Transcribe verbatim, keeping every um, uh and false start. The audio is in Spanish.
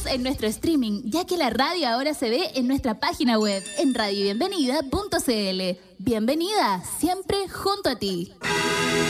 en nuestro streaming, ya que la radio ahora se ve en nuestra página web, en radio bienvenida punto c l. Bienvenida, siempre junto a ti.